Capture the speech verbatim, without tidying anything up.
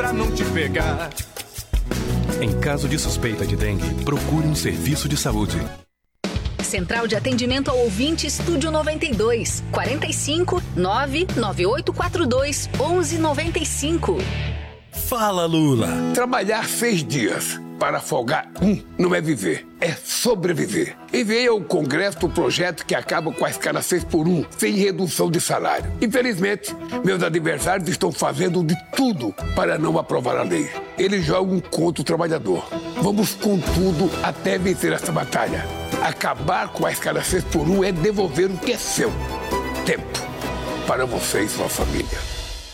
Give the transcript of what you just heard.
pra não te pegar. Em caso de suspeita de dengue, procure um serviço de saúde. Central de Atendimento ao Ouvinte, Estúdio noventa e dois, quarenta e cinco, nove nove oito quatro dois, onze noventa e cinco. Fala, Lula. Trabalhar seis dias para folgar um não é viver, é sobreviver. Enviei ao Congresso o projeto que acaba com a escala seis por um, sem redução de salário. Infelizmente, meus adversários estão fazendo de tudo para não aprovar a lei. Eles jogam contra o trabalhador. Vamos com tudo até vencer essa batalha. Acabar com a escala seis por um é devolver o que é seu. Tempo para você e sua família.